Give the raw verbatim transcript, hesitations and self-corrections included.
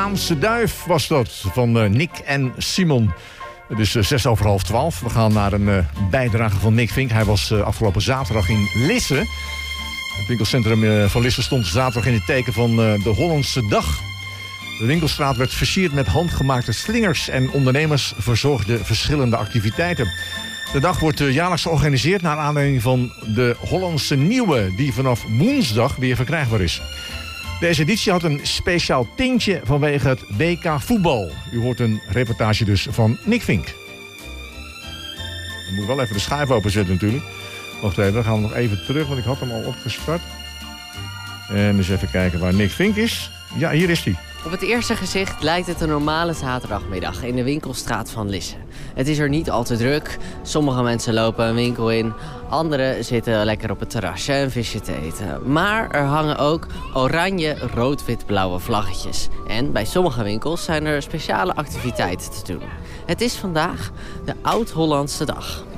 Aamse Duif was dat, van uh, Nick en Simon. Het is uh, zes over half twaalf. We gaan naar een uh, bijdrage van Nick Vink. Hij was uh, afgelopen zaterdag in Lisse. Het winkelcentrum uh, van Lisse stond zaterdag in het teken van uh, de Hollandse Dag. De winkelstraat werd versierd met handgemaakte slingers en ondernemers verzorgden verschillende activiteiten. De dag wordt uh, jaarlijks georganiseerd naar aanleiding van de Hollandse Nieuwe, die vanaf woensdag weer verkrijgbaar is. Deze editie had een speciaal tintje vanwege het W K voetbal. U hoort een reportage dus van Nick Vink. Ik moet wel even de schuif openzetten natuurlijk. Wacht even, dan gaan we nog even terug, want ik had hem al opgestart. En eens even kijken waar Nick Vink is. Ja, hier is hij. Op het eerste gezicht lijkt het een normale zaterdagmiddag in de winkelstraat van Lisse. Het is er niet al te druk. Sommige mensen lopen een winkel in. Anderen zitten lekker op het terrasje een visje te eten. Maar er hangen ook oranje, rood-wit-blauwe vlaggetjes. En bij sommige winkels zijn er speciale activiteiten te doen. Het is vandaag de Oud-Hollandse Dag.